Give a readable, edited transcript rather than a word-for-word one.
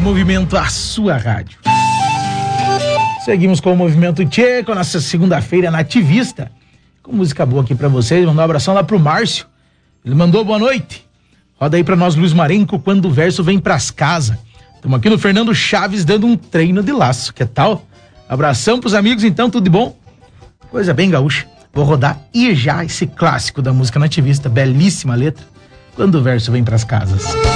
Movimento, a sua rádio. Seguimos com o Movimento Tchê, com a nossa segunda-feira nativista. Com música boa aqui pra vocês. Mandar um abração lá pro Márcio. Ele mandou boa noite. Roda aí pra nós, Luiz Marenco, quando o verso vem pras casas. Estamos aqui no Fernando Chaves dando um treino de laço. Que tal? Abração pros amigos, então, tudo de bom? Coisa bem gaúcha. Vou rodar e já esse clássico da música nativista. Belíssima letra. Quando o verso vem pras casas.